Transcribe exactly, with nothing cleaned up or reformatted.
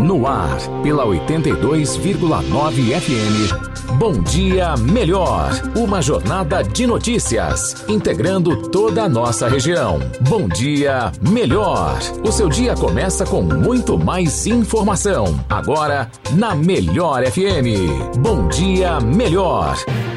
No ar, pela oitenta e dois vírgula nove F M. Bom Dia Melhor. Uma jornada de notícias, integrando toda a nossa região. Bom Dia Melhor. O seu dia começa com muito mais informação. Agora, na Melhor F M. Bom Dia Melhor.